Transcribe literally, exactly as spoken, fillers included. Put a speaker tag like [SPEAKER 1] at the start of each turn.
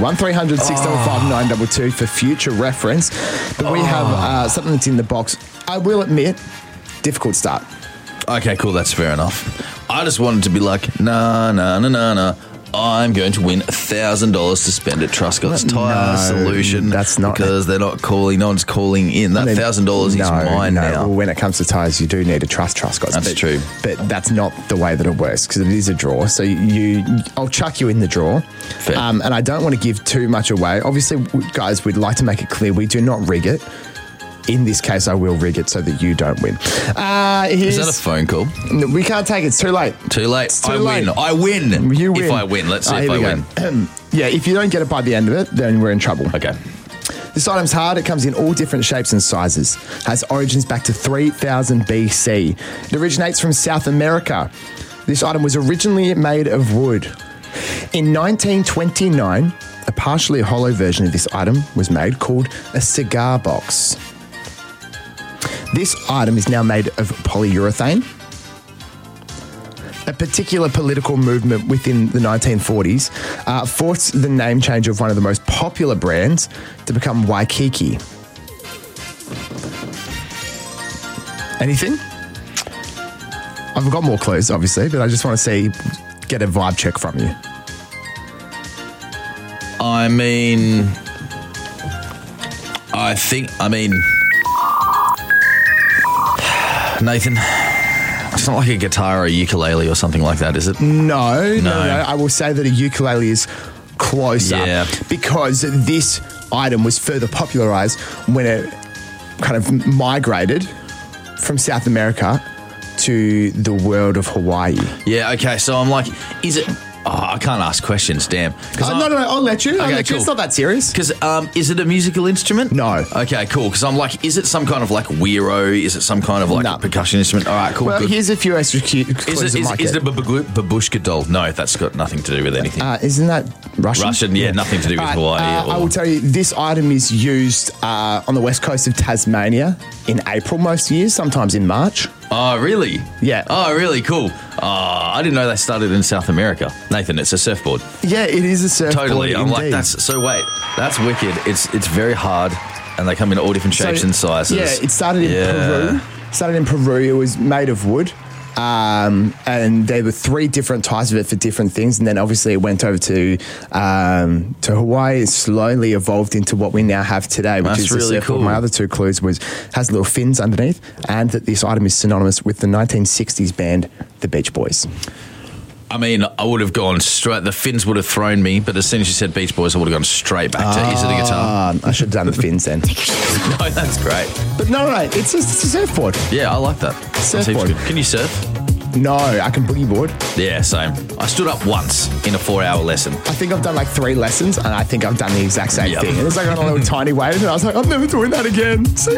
[SPEAKER 1] one three hundred six five five nine two two for future reference. But we have uh, something that's in the box. I will admit, difficult start.
[SPEAKER 2] Okay, cool. That's fair enough. I just wanted to be like, nah, nah, nah, nah, nah. I'm going to win one thousand dollars to spend at Truscott's Tyre
[SPEAKER 1] No,
[SPEAKER 2] Solution.
[SPEAKER 1] that's not-
[SPEAKER 2] Because they're not calling, no one's calling in. That one thousand dollars is
[SPEAKER 1] no,
[SPEAKER 2] mine
[SPEAKER 1] no.
[SPEAKER 2] now.
[SPEAKER 1] Well, when it comes to tyres, you do need to trust Truscott's.
[SPEAKER 2] That's
[SPEAKER 1] but,
[SPEAKER 2] true.
[SPEAKER 1] But that's not the way that it works because it is a draw. So you, I'll chuck you in the draw.
[SPEAKER 2] Fair.
[SPEAKER 1] Um, and I don't want to give too much away. Obviously, guys, we'd like to make it clear we do not rig it. In this case, I will rig it so that you don't win. Uh,
[SPEAKER 2] Is that a phone call?
[SPEAKER 1] No, we can't take it. It's too late.
[SPEAKER 2] Too late.
[SPEAKER 1] It's too
[SPEAKER 2] I
[SPEAKER 1] late.
[SPEAKER 2] win. I win.
[SPEAKER 1] You win.
[SPEAKER 2] If I win. Let's see
[SPEAKER 1] Ah,
[SPEAKER 2] if
[SPEAKER 1] here
[SPEAKER 2] I
[SPEAKER 1] we
[SPEAKER 2] win.
[SPEAKER 1] go. Yeah, if you don't get it by the end of it, then we're in trouble.
[SPEAKER 2] Okay.
[SPEAKER 1] This item's hard. It comes in all different shapes and sizes. Has origins back to three thousand B C. It originates from South America. This item was originally made of wood. In nineteen twenty-nine, a partially hollow version of this item was made called a cigar box. This item is now made of polyurethane. A particular political movement within the nineteen forties uh, forced the name change of one of the most popular brands to become Waikiki. Anything? I've got more clues, obviously, but I just want to see, get a vibe check from you.
[SPEAKER 2] I mean, I think, I mean, Nathan, it's not like a guitar or a ukulele or something like that, is it?
[SPEAKER 1] No, no, no.
[SPEAKER 2] No.
[SPEAKER 1] no. I will say that a ukulele is closer
[SPEAKER 2] Yeah.
[SPEAKER 1] because this item was further popularized when it kind of migrated from South America to the world of Hawaii.
[SPEAKER 2] Yeah, okay, so I'm like, is it... Oh, I can't ask questions, damn.
[SPEAKER 1] Uh, no, no, no, I'll let you. I'll
[SPEAKER 2] Okay,
[SPEAKER 1] let you.
[SPEAKER 2] cool.
[SPEAKER 1] It's not that serious.
[SPEAKER 2] Because um, is it a musical instrument?
[SPEAKER 1] No.
[SPEAKER 2] Okay, cool. Because I'm like, is it some kind of like weiro? Is it some kind of like
[SPEAKER 1] No.
[SPEAKER 2] percussion instrument? All right, cool.
[SPEAKER 1] Well,
[SPEAKER 2] good.
[SPEAKER 1] here's a few extra cute clues
[SPEAKER 2] Is it,
[SPEAKER 1] that
[SPEAKER 2] is,
[SPEAKER 1] might
[SPEAKER 2] is
[SPEAKER 1] get.
[SPEAKER 2] it a babu- babushka doll? No, that's got nothing to do with anything.
[SPEAKER 1] Uh, isn't that Russian?
[SPEAKER 2] Russian, yeah, nothing to do with
[SPEAKER 1] All right,
[SPEAKER 2] Hawaii.
[SPEAKER 1] uh,
[SPEAKER 2] or-
[SPEAKER 1] I will tell you, this item is used uh, on the west coast of Tasmania in April most years, sometimes in March.
[SPEAKER 2] Oh, really?
[SPEAKER 1] Yeah.
[SPEAKER 2] Oh, really? Cool. Oh, I didn't know they started in South America. Nathan, it's a surfboard.
[SPEAKER 1] Yeah, it is a surfboard.
[SPEAKER 2] Totally. I'm like,
[SPEAKER 1] indeed.
[SPEAKER 2] that's so. Wait, that's wicked. It's it's very hard, and they come in all different shapes
[SPEAKER 1] So,
[SPEAKER 2] and sizes.
[SPEAKER 1] Yeah, it started in
[SPEAKER 2] Yeah.
[SPEAKER 1] Peru. Started in Peru. It was made of wood. Um, and there were three different types of it for different things, and then obviously it went over to um, to Hawaii. It slowly evolved into what we now have today, which
[SPEAKER 2] That's
[SPEAKER 1] is the
[SPEAKER 2] really
[SPEAKER 1] surfboard.
[SPEAKER 2] cool.
[SPEAKER 1] My other two clues was has little fins underneath, and that this item is synonymous with the nineteen sixties band The Beach Boys.
[SPEAKER 2] I mean, I would have gone straight. The fins would have thrown me, but as soon as you said Beach Boys, I would have gone straight back to is it a guitar?
[SPEAKER 1] Um, I should have done the fins then.
[SPEAKER 2] No, that's great.
[SPEAKER 1] But no, no, no, it's a, it's a surfboard.
[SPEAKER 2] Yeah, I like that. That seems
[SPEAKER 1] Surfboard.
[SPEAKER 2] good. Can you surf?
[SPEAKER 1] No, I can boogie board.
[SPEAKER 2] Yeah, same. I stood up once in a four-hour lesson.
[SPEAKER 1] I think I've done like three lessons, and I think I've done the exact same
[SPEAKER 2] Yep.
[SPEAKER 1] thing. And it's like on a little tiny wave, and I was like, I'm never doing that again. See